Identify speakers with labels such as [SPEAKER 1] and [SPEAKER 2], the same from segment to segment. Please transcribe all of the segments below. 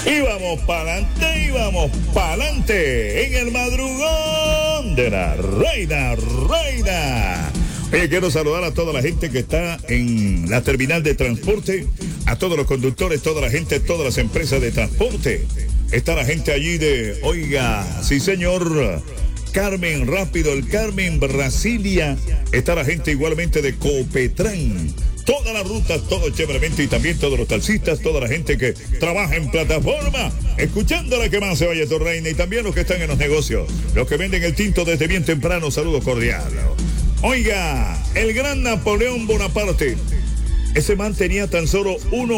[SPEAKER 1] Y vamos para adelante en el madrugón de la reina. Oye, quiero saludar a toda la gente que está en la terminal de transporte, a todos los conductores, toda la gente, todas las empresas de transporte. Está la gente allí de, oiga, sí señor, Carmen Rápido, el Carmen Brasilia. Está la gente igualmente de Copetran. Todas las rutas, todo chéveremente, y también todos los taxistas, toda la gente que trabaja en plataforma, escuchando la que más se oye, tu reina, y también los que están en los negocios, los que venden el tinto desde bien temprano, saludos cordiales. Oiga, el gran Napoleón Bonaparte, ese man tenía tan solo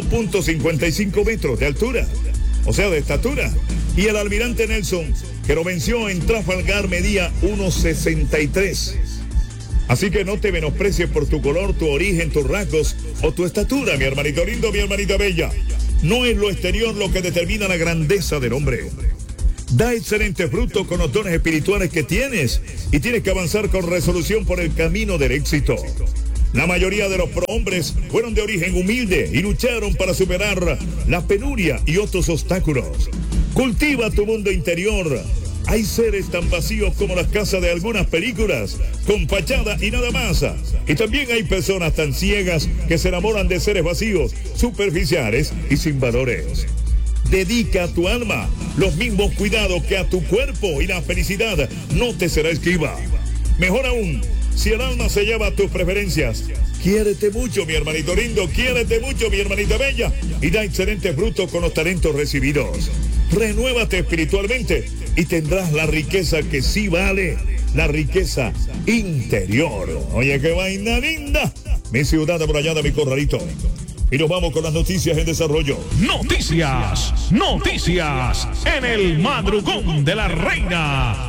[SPEAKER 1] 1.55 metros de altura, o sea, de estatura, y el almirante Nelson, que lo venció en Trafalgar, medía 1.63. Así que no te menosprecies por tu color, tu origen, tus rasgos o tu estatura, mi hermanito lindo, mi hermanita bella. No es lo exterior lo que determina la grandeza del hombre. Da excelente fruto con los dones espirituales que tienes y tienes que avanzar con resolución por el camino del éxito. La mayoría de los prohombres fueron de origen humilde y lucharon para superar la penuria y otros obstáculos. Cultiva tu mundo interior. Hay seres tan vacíos como las casas de algunas películas, con fachada y nada más. Y también hay personas tan ciegas que se enamoran de seres vacíos, superficiales y sin valores. Dedica a tu alma los mismos cuidados que a tu cuerpo y la felicidad no te será esquiva. Mejor aún, si el alma se lleva a tus preferencias, quiérete mucho, mi hermanito lindo, quiérete mucho, mi hermanita bella, y da excelente fruto con los talentos recibidos. Renuévate espiritualmente y tendrás la riqueza que sí vale, la riqueza interior. Oye, qué vaina linda, mi ciudad amurallada, mi corralito. Y nos vamos con las noticias en desarrollo.
[SPEAKER 2] Noticias en el madrugón de la reina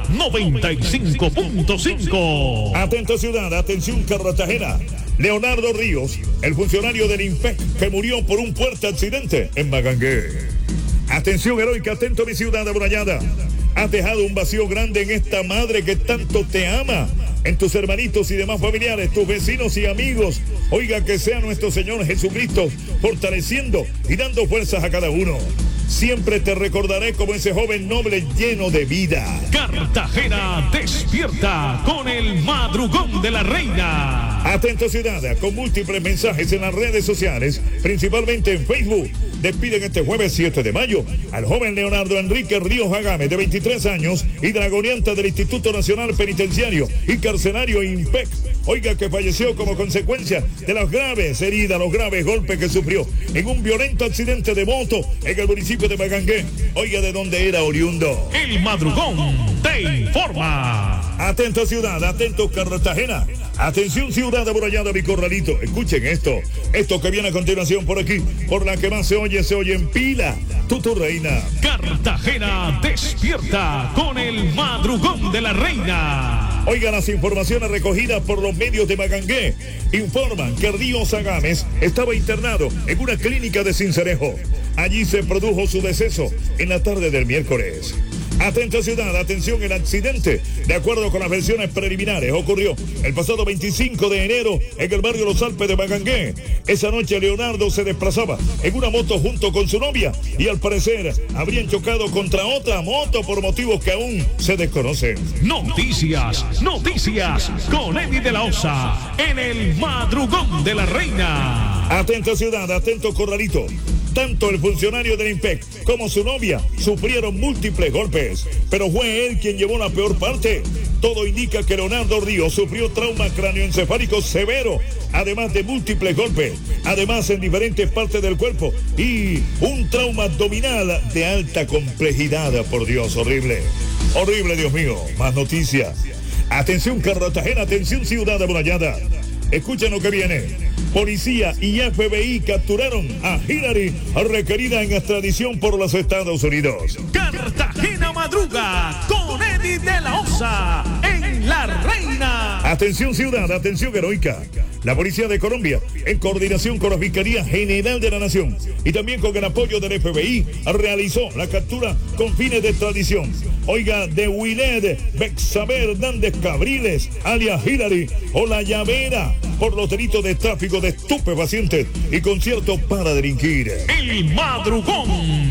[SPEAKER 2] 95.5.
[SPEAKER 1] Atento ciudad, atención Cartagena. Leonardo Ríos, el funcionario del INPEC que murió por un fuerte accidente en Bagangué. Atención heroica, atento mi ciudad amurallada. Has dejado un vacío grande en esta madre que tanto te ama, en tus hermanitos y demás familiares, tus vecinos y amigos. Oiga, que sea nuestro Señor Jesucristo fortaleciendo y dando fuerzas a cada uno. Siempre te recordaré como ese joven noble lleno de vida.
[SPEAKER 2] Cartagena despierta con el madrugón de la reina.
[SPEAKER 1] Atento ciudad, con múltiples mensajes en las redes sociales, principalmente en Facebook. Despiden este jueves 7 de mayo al joven Leonardo Enrique Ríos Agame, de 23 años y dragoneante del Instituto Nacional Penitenciario y Carcelario INPEC. Oiga, que falleció como consecuencia de las graves heridas, los graves golpes que sufrió en un violento accidente de moto en el municipio de Bagangué. Oiga, de donde era oriundo.
[SPEAKER 2] El madrugón te informa.
[SPEAKER 1] Atento ciudad, atento Cartagena. Atención ciudad amurallada, mi corralito. Escuchen esto que viene a continuación por aquí, por la que más se oye en pila. Tu reina.
[SPEAKER 2] Cartagena despierta con el madrugón de la reina.
[SPEAKER 1] Oigan, las informaciones recogidas por los medios de Bagangué informan que Ríos Agames estaba internado en una clínica de Sincelejo. Allí se produjo su deceso en la tarde del miércoles. Atento ciudad, atención, el accidente, de acuerdo con las versiones preliminares, ocurrió el pasado 25 de enero en el barrio Los Alpes de Bagangué. Esa noche Leonardo se desplazaba en una moto junto con su novia y al parecer habrían chocado contra otra moto por motivos que aún se desconocen.
[SPEAKER 2] Noticias con Eddie de la Osa en el madrugón de la reina.
[SPEAKER 1] Atento ciudad, atento corralito. Tanto el funcionario del INPEC como su novia sufrieron múltiples golpes, pero fue él quien llevó la peor parte. Todo indica que Leonardo Ríos sufrió trauma cráneoencefálico severo, además de múltiples golpes, además en diferentes partes del cuerpo, y un trauma abdominal de alta complejidad. Por Dios, horrible, Dios mío. Más noticias. Atención Cartagena, atención ciudad amurallada. Escuchen lo que viene. Policía y FBI capturaron a Hillary, requerida en extradición por los Estados Unidos.
[SPEAKER 2] Cartagena madruga con Eddie de la Osa en La Reina.
[SPEAKER 1] Atención ciudad, atención heroica. La Policía de Colombia, en coordinación con la Fiscalía General de la Nación y también con el apoyo del FBI, realizó la captura con fines de extradición. Oiga, de Willed Bexaber Hernández Cabriles, alias Hillary, o La Llavera, por los delitos de tráfico de estupefacientes y conciertos para delinquir.
[SPEAKER 2] El madrugón de la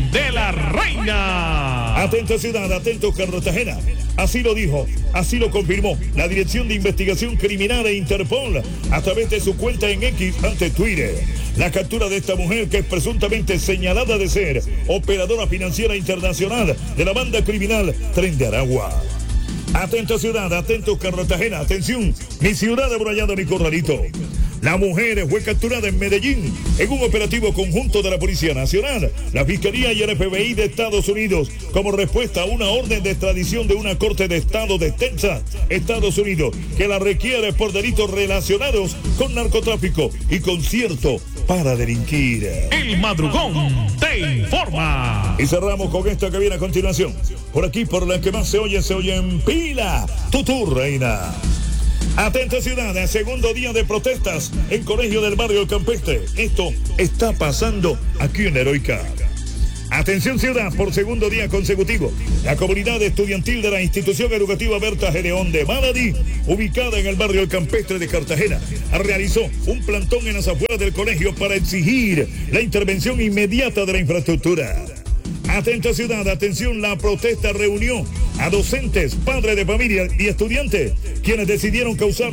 [SPEAKER 2] la Reina.
[SPEAKER 1] Atento ciudad, atento Cartagena. Así lo dijo, así lo confirmó la Dirección de Investigación Criminal de Interpol a través de su cuenta en X ante Twitter. La captura de esta mujer, que es presuntamente señalada de ser operadora financiera internacional de la banda criminal Tren de Aragua. Atento ciudad, atento Cartagena, atención, mi ciudad amurallada, mi corralito. La mujer fue capturada en Medellín en un operativo conjunto de la Policía Nacional, la Fiscalía y el FBI de Estados Unidos como respuesta a una orden de extradición de una corte de estado de Texas, Estados Unidos, que la requiere por delitos relacionados con narcotráfico y concierto para delinquir.
[SPEAKER 2] El Madrugón te informa.
[SPEAKER 1] Y cerramos con esta que viene a continuación. Por aquí, por la que más se oye en pila. Tutú, reina. Atenta ciudad, segundo día de protestas en colegio del barrio El Campestre. Esto está pasando aquí en Heroica. Atención ciudad, por segundo día consecutivo, la comunidad estudiantil de la institución educativa Berta Gedeón de Manatí, ubicada en el barrio El Campestre de Cartagena, realizó un plantón en las afueras del colegio para exigir la intervención inmediata de la infraestructura. Atenta ciudad, atención, la protesta reunió a docentes, padres de familia y estudiantes, quienes decidieron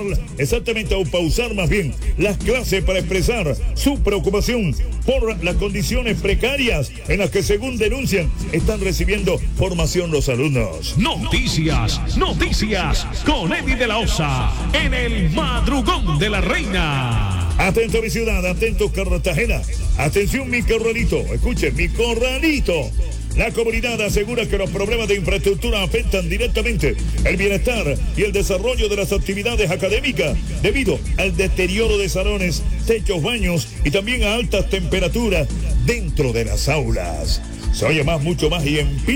[SPEAKER 1] pausar más bien las clases para expresar su preocupación por las condiciones precarias en las que, según denuncian, están recibiendo formación los alumnos.
[SPEAKER 2] Noticias con Eddie de la Osa en el Madrugón de la Reina.
[SPEAKER 1] Atento mi ciudad, atento Cartagena. Atención mi corralito, escuchen, mi corralito. La comunidad asegura que los problemas de infraestructura afectan directamente el bienestar y el desarrollo de las actividades académicas debido al deterioro de salones, techos, baños y también a altas temperaturas dentro de las aulas. Se oye mucho más y en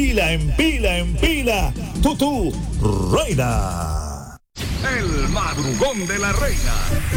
[SPEAKER 1] pila. Tutú, reina.
[SPEAKER 3] El Madrugón de la Reina.